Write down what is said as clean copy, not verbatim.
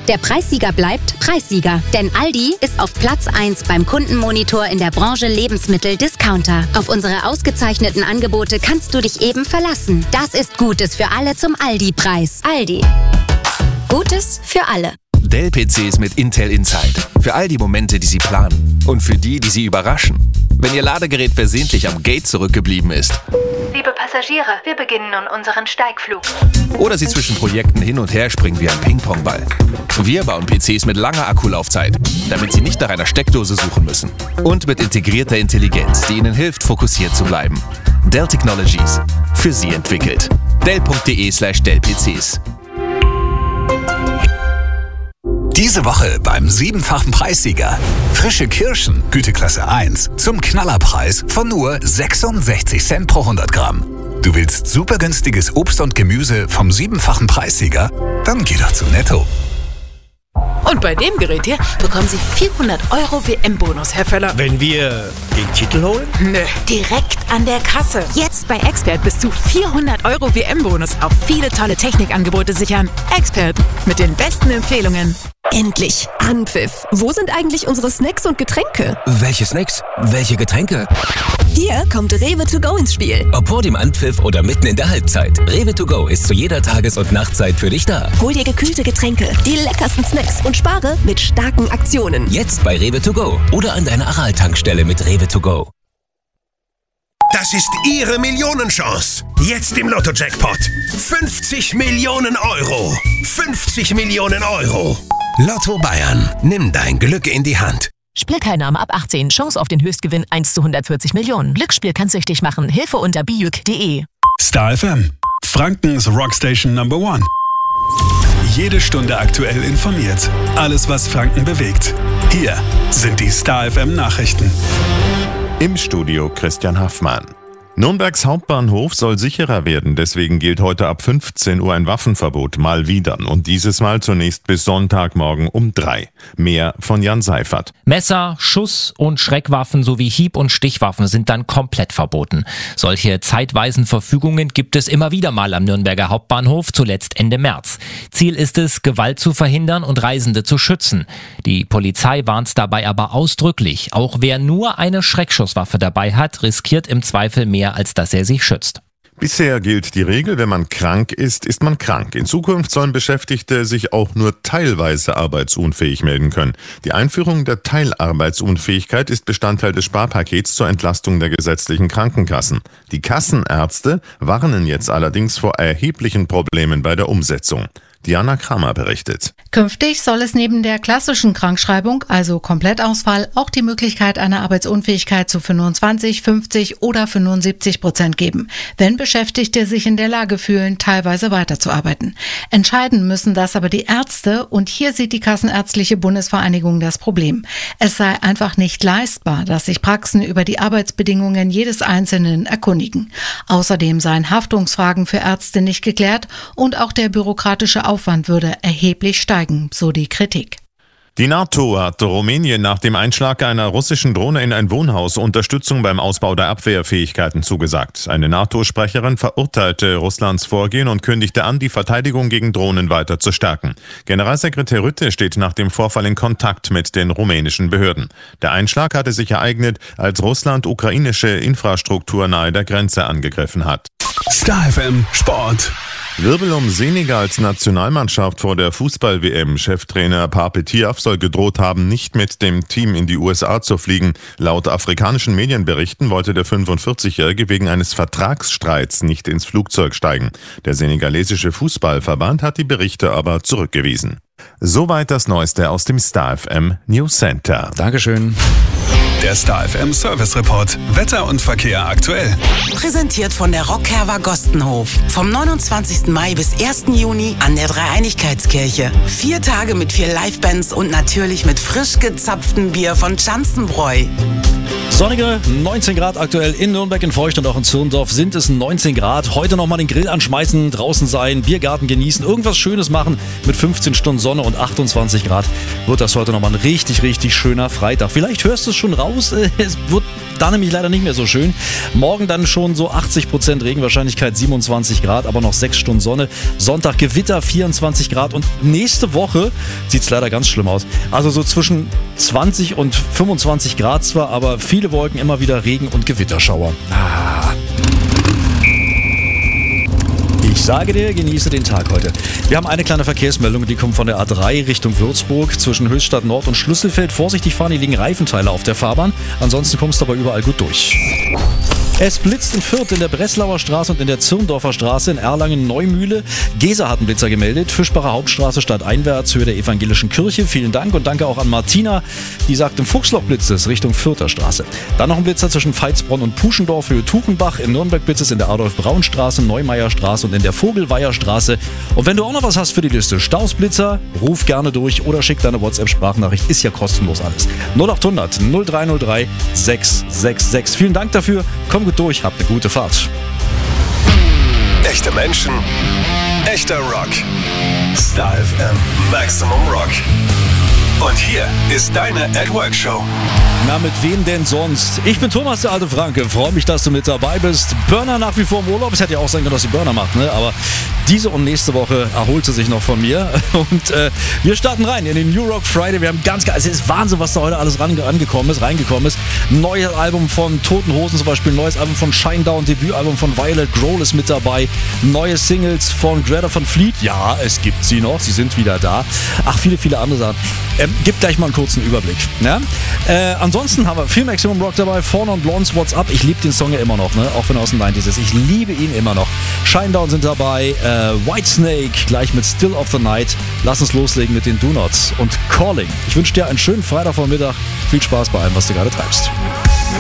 Der Preissieger bleibt Preissieger. Denn Aldi ist auf Platz 1 beim Kundenmonitor in der Branche Lebensmittel-Discounter. Auf unsere ausgezeichneten Angebote kannst du dich eben verlassen. Das ist Gutes für alle zum Aldi-Preis. Aldi. Gutes für alle. Dell-PCs mit Intel Inside. Für all die Momente, die Sie planen. Und für die Sie überraschen. Wenn Ihr Ladegerät versehentlich am Gate zurückgeblieben ist. Liebe Passagiere, wir beginnen nun unseren Steigflug. Oder Sie zwischen Projekten hin und her springen wie ein Ping-Pong-Ball. Wir bauen PCs mit langer Akkulaufzeit, damit Sie nicht nach einer Steckdose suchen müssen. Und mit integrierter Intelligenz, die Ihnen hilft, fokussiert zu bleiben. Dell Technologies. Für Sie entwickelt. Dell.de/Dell-PCs. Diese Woche beim 7-fachen Preissieger. Frische Kirschen, Güteklasse 1, zum Knallerpreis von nur 66 Cent pro 100 Gramm. Du willst super günstiges Obst und Gemüse vom 7-fachen Preissieger? Dann geh doch zu Netto. Und bei dem Gerät hier bekommen Sie 400 € WM-Bonus, Herr Völler. Wenn wir den Titel holen? Nö, direkt an der Kasse. Jetzt bei Expert bis zu 400 € WM-Bonus auf viele tolle Technikangebote sichern. Expert mit den besten Empfehlungen. Endlich Anpfiff. Wo sind eigentlich unsere Snacks und Getränke? Welche Snacks? Welche Getränke? Hier kommt Rewe to go ins Spiel. Ob vor dem Anpfiff oder mitten in der Halbzeit. Rewe to go ist zu jeder Tages- und Nachtzeit für dich da. Hol dir gekühlte Getränke, die leckersten Snacks und spare mit starken Aktionen. Jetzt bei Rewe to go oder an deiner Aral-Tankstelle mit Rewe to go. Das ist Ihre Millionenchance. Jetzt im Lotto-Jackpot. 50 Millionen Euro. 50 Millionen Euro. Lotto Bayern. Nimm dein Glück in die Hand. Spielteilnahme ab 18. Chance auf den Höchstgewinn 1 zu 140 Millionen. Glücksspiel kann süchtig machen. Hilfe unter bijuk.de. Star FM. Frankens Rockstation Number 1. Jede Stunde aktuell informiert. Alles, was Franken bewegt. Hier sind die Star FM Nachrichten. Im Studio Christian Haffmann. Nürnbergs Hauptbahnhof soll sicherer werden, deswegen gilt heute ab 15 Uhr ein Waffenverbot, mal wieder. Und dieses Mal zunächst bis Sonntagmorgen um 3. Mehr von Jan Seifert. Messer, Schuss- und Schreckwaffen sowie Hieb- und Stichwaffen sind dann komplett verboten. Solche zeitweisen Verfügungen gibt es immer wieder mal am Nürnberger Hauptbahnhof, zuletzt Ende März. Ziel ist es, Gewalt zu verhindern und Reisende zu schützen. Die Polizei warnt dabei aber ausdrücklich, auch wer nur eine Schreckschusswaffe dabei hat, riskiert im Zweifel mehr, als dass er sich schützt. Bisher gilt die Regel, wenn man krank ist, ist man krank. In Zukunft sollen Beschäftigte sich auch nur teilweise arbeitsunfähig melden können. Die Einführung der Teilarbeitsunfähigkeit ist Bestandteil des Sparpakets zur Entlastung der gesetzlichen Krankenkassen. Die Kassenärzte warnen jetzt allerdings vor erheblichen Problemen bei der Umsetzung. Diana Kramer berichtet. Künftig soll es neben der klassischen Krankschreibung, also Komplettausfall, auch die Möglichkeit einer Arbeitsunfähigkeit zu 25, 50 oder 75% geben, wenn Beschäftigte sich in der Lage fühlen, teilweise weiterzuarbeiten. Entscheiden müssen das aber die Ärzte und hier sieht die Kassenärztliche Bundesvereinigung das Problem. Es sei einfach nicht leistbar, dass sich Praxen über die Arbeitsbedingungen jedes Einzelnen erkundigen. Außerdem seien Haftungsfragen für Ärzte nicht geklärt und auch der bürokratische Aufwand würde erheblich steigen, so die Kritik. Die NATO hat Rumänien nach dem Einschlag einer russischen Drohne in ein Wohnhaus Unterstützung beim Ausbau der Abwehrfähigkeiten zugesagt. Eine NATO-Sprecherin verurteilte Russlands Vorgehen und kündigte an, die Verteidigung gegen Drohnen weiter zu stärken. Generalsekretär Rutte steht nach dem Vorfall in Kontakt mit den rumänischen Behörden. Der Einschlag hatte sich ereignet, als Russland ukrainische Infrastruktur nahe der Grenze angegriffen hat. Star FM Sport. Wirbel um Senegals Nationalmannschaft vor der Fußball-WM. Cheftrainer Pape Thiaw soll gedroht haben, nicht mit dem Team in die USA zu fliegen. Laut afrikanischen Medienberichten wollte der 45-Jährige wegen eines Vertragsstreits nicht ins Flugzeug steigen. Der senegalesische Fußballverband hat die Berichte aber zurückgewiesen. Soweit das Neueste aus dem Star FM News Center. Dankeschön. Der Star FM Service Report. Wetter und Verkehr aktuell. Präsentiert von der Rockherber Gostenhof. Vom 29. Mai bis 1. Juni an der Dreieinigkeitskirche. 4 Tage mit 4 Livebands und natürlich mit frisch gezapftem Bier von Schanzenbräu. Sonnige 19 Grad aktuell in Nürnberg, in Feucht und auch in Zürndorf sind es 19 Grad. Heute nochmal den Grill anschmeißen, draußen sein, Biergarten genießen, irgendwas Schönes machen. Mit 15 Stunden Sonne und 28 Grad wird das heute nochmal ein richtig, richtig schöner Freitag. Vielleicht hörst du es schon raus, es wird Dann nämlich leider nicht mehr so schön. Morgen dann schon so 80% Regenwahrscheinlichkeit, 27 Grad, aber noch 6 Stunden Sonne. Sonntag Gewitter, 24 Grad und nächste Woche sieht es leider ganz schlimm aus. Also so zwischen 20 und 25 Grad zwar, aber viele Wolken, immer wieder Regen und Gewitterschauer. Ich sage dir, genieße den Tag heute. Wir haben eine kleine Verkehrsmeldung, die kommt von der A3 Richtung Würzburg zwischen Höchstadt Nord und Schlüsselfeld. Vorsichtig fahren, hier liegen Reifenteile auf der Fahrbahn. Ansonsten kommst du aber überall gut durch. Es blitzt in Fürth in der Breslauer Straße und in der Zirndorfer Straße, in Erlangen Neumühle. Gesa hat einen Blitzer gemeldet. Fischbacher Hauptstraße stadteinwärts, Höhe der Evangelischen Kirche. Vielen Dank und danke auch an Martina, die sagt, im Fuchsloch blitzt es Richtung Fürther Straße. Dann noch ein Blitzer zwischen Veitsbronn und Puschendorf, Höhe Tuchenbach. In Nürnberg blitzt es in der Adolf-Braun-Straße, Neumeier-Straße und in der Vogelweiher-Straße. Und wenn du auch noch was hast für die Liste, Stausblitzer, ruf gerne durch oder schick deine WhatsApp-Sprachnachricht. Ist ja kostenlos alles. 0800 0303 666. Vielen Dank dafür. Komm gut durch, habt eine gute Fahrt. Echte Menschen, echter Rock. Star FM Maximum Rock. Und hier ist deine At Work Show. Na, mit wem denn sonst? Ich bin Thomas, der alte Franke. Freue mich, dass du mit dabei bist. Burner nach wie vor im Urlaub. Es hätte ja auch sein können, dass sie Burner macht, ne? Aber diese und nächste Woche erholt sie sich noch von mir. Und wir starten rein in den New Rock Friday. Wir haben es ist Wahnsinn, was da heute alles reingekommen ist. Neues Album von Toten Hosen zum Beispiel, neues Album von Shinedown, Debütalbum von Violet Grohl ist mit dabei. Neue Singles von Greta Van Fleet. Ja, es gibt sie noch. Sie sind wieder da. Ach, viele, viele andere Sachen. Gib gleich mal einen kurzen Überblick. Ja? Ansonsten haben wir viel Maximum Rock dabei. Fawn und Blondes, What's Up. Ich liebe den Song ja immer noch, ne? Auch wenn er aus den 90s ist. Ich liebe ihn immer noch. Shinedown sind dabei. Whitesnake gleich mit Still of the Night. Lass uns loslegen mit den Do Nots und Calling. Ich wünsche dir einen schönen Freitagvormittag. Viel Spaß bei allem, was du gerade treibst.